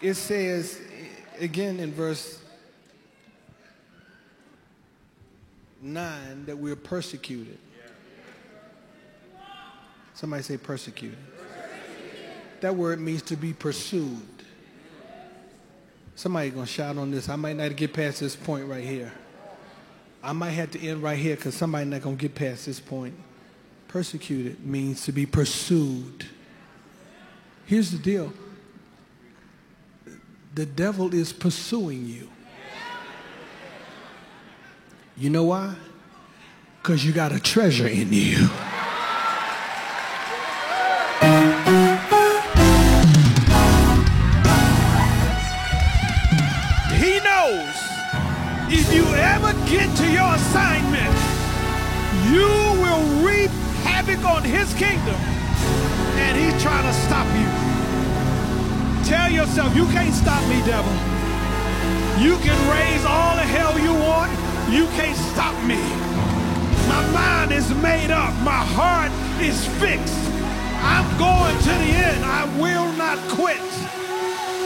it says, again in verse 9, that we're persecuted. Somebody say persecuted. That word means to be pursued. Somebody gonna shout on this. I might not get past this point right here. I might have to end right here because somebody not gonna get past this point. Persecuted means to be pursued. Here's the deal. The devil is pursuing you. You know why? Because you got a treasure in you. He knows if you ever get to your assignment, you will reap havoc on his kingdom, and he's trying to stop you. Tell yourself, you can't stop me, devil. You can raise all the hell you want. You can't stop me. My mind is made up. My heart is fixed. I'm going to the end. I will not quit.